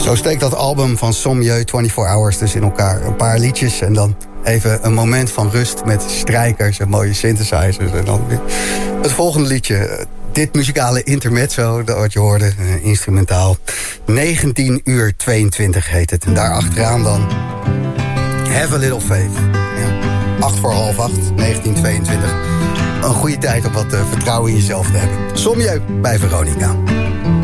Zo steekt dat album van Sommieu 24 Hours dus in elkaar. Een paar liedjes en dan even een moment van rust met strijkers en mooie synthesizers. En dan weer het volgende liedje. Dit muzikale intermezzo, dat wat je hoorde, instrumentaal. 19:22 heet het. En daarachteraan dan Have a Little Faith. Ja, 7:45, 1922. Een goede tijd om wat vertrouwen in jezelf te hebben. Sommieu bij Veronica.